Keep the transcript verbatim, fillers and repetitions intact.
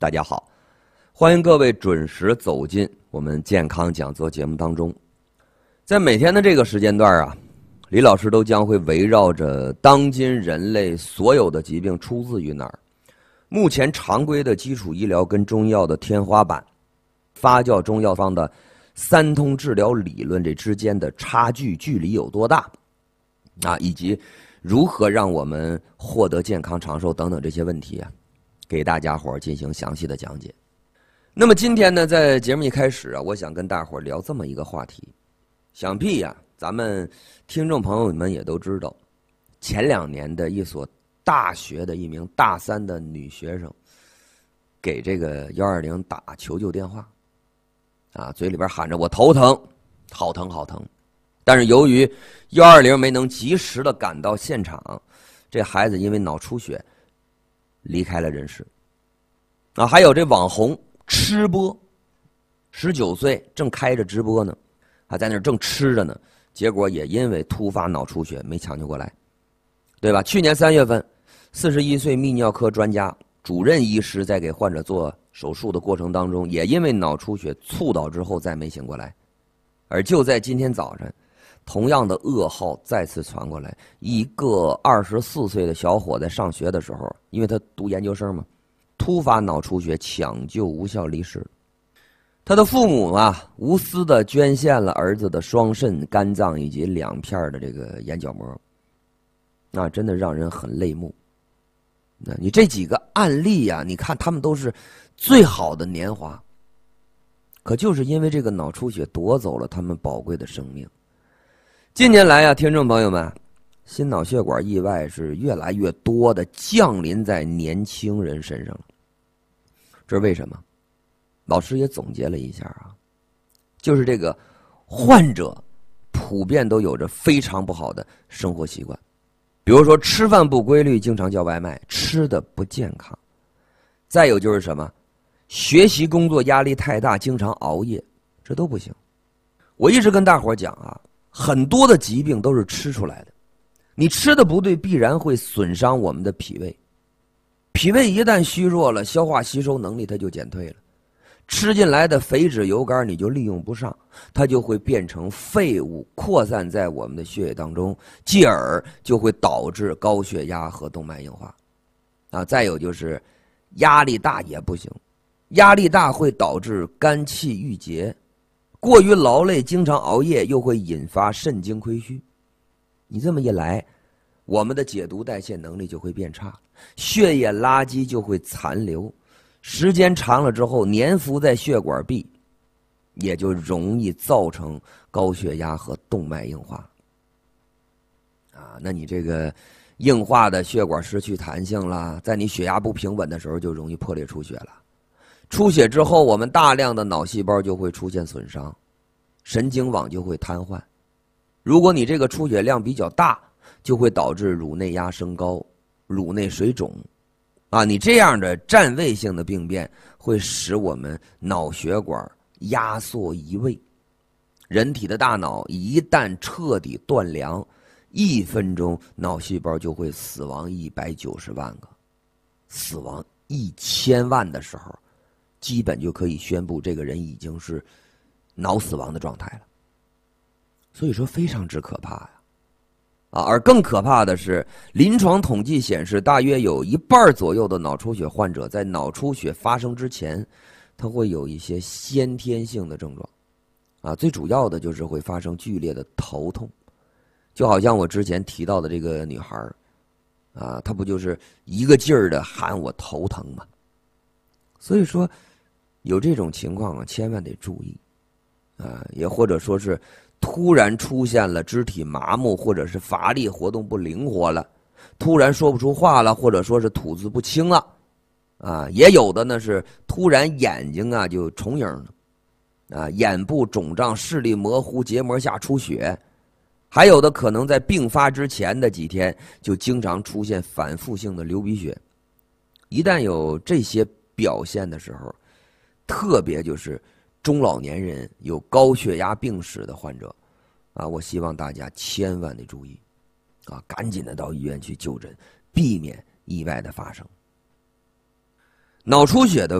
大家好，欢迎各位准时走进我们健康讲座节目当中。在每天的这个时间段啊，李老师都将会围绕着当今人类所有的疾病出自于哪儿，目前常规的基础医疗跟中药的天花板，发酵中药方的三通治疗理论这之间的差距距离有多大啊，以及如何让我们获得健康长寿等等这些问题啊，给大家伙进行详细的讲解。那么今天呢，在节目一开始啊，我想跟大伙聊这么一个话题。想必呀、啊，咱们听众朋友们也都知道，前两年的一所大学的一名大三的女学生，给这个幺二零打求救电话，啊，嘴里边喊着我头疼，好疼好疼。但是由于幺二零没能及时的赶到现场，这孩子因为脑出血离开了人世。啊，还有这网红吃播，十九岁正开着直播呢，还在那儿正吃着呢，结果也因为突发脑出血没抢救过来，对吧？去年三月份，四十一岁泌尿科专家、主任医师在给患者做手术的过程当中，也因为脑出血猝倒之后再没醒过来。而就在今天早晨，同样的噩耗再次传过来，一个二十四岁的小伙在上学的时候，因为他读研究生嘛，突发脑出血，抢救无效离世。他的父母啊，无私的捐献了儿子的双肾、肝脏以及两片的这个眼角膜，那真的让人很泪目。那你这几个案例啊，你看他们都是最好的年华，可就是因为这个脑出血夺走了他们宝贵的生命。近年来啊，听众朋友们，心脑血管意外是越来越多的降临在年轻人身上了。这是为什么？老师也总结了一下啊，就是这个患者普遍都有着非常不好的生活习惯，比如说吃饭不规律，经常叫外卖，吃的不健康。再有就是什么，学习工作压力太大，经常熬夜，这都不行。我一直跟大伙讲啊，很多的疾病都是吃出来的，你吃的不对，必然会损伤我们的脾胃。脾胃一旦虚弱了，消化吸收能力它就减退了，吃进来的肥脂油肝你就利用不上，它就会变成废物扩散在我们的血液当中，继而就会导致高血压和动脉硬化。啊，再有就是压力大也不行，压力大会导致肝气郁结，过于劳累经常熬夜又会引发肾精亏虚。你这么一来，我们的解毒代谢能力就会变差，血液垃圾就会残留，时间长了之后粘附在血管壁，也就容易造成高血压和动脉硬化。啊，那你这个硬化的血管失去弹性了，在你血压不平稳的时候就容易破裂出血了。出血之后，我们大量的脑细胞就会出现损伤，神经网就会瘫痪。如果你这个出血量比较大，就会导致乳内压升高、乳内水肿。啊，你这样的占位性的病变会使我们脑血管压缩移位。人体的大脑一旦彻底断粮，一分钟脑细胞就会死亡一百九十万个，死亡一千万的时候，基本就可以宣布这个人已经是脑死亡的状态了。所以说非常之可怕呀！啊，而更可怕的是，临床统计显示，大约有一半左右的脑出血患者在脑出血发生之前，他会有一些先天性的症状。啊，最主要的就是会发生剧烈的头痛，就好像我之前提到的这个女孩，啊，她不就是一个劲儿的喊我头疼吗？所以说，有这种情况啊，千万得注意。啊，也或者说是突然出现了肢体麻木，或者是乏力，活动不灵活了，突然说不出话了，或者说是吐字不清了，啊，也有的呢是突然眼睛啊就重影了，啊，眼部肿胀、视力模糊、结膜下出血，还有的可能在病发之前的几天就经常出现反复性的流鼻血。一旦有这些表现的时候，特别就是中老年人有高血压病史的患者，啊，我希望大家千万得注意，啊，赶紧的到医院去就诊，避免意外的发生。脑出血的